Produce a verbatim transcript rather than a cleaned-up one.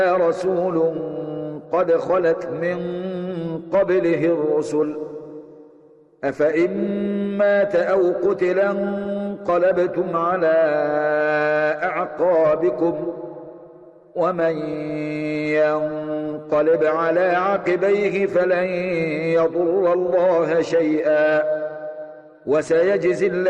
رسول قد خلت من قبله الرسل أفإن مات أو قتل انقلبتم على أعقابكم ومن ينقلب على عقبيه فلن يضر الله شيئا وسيجزي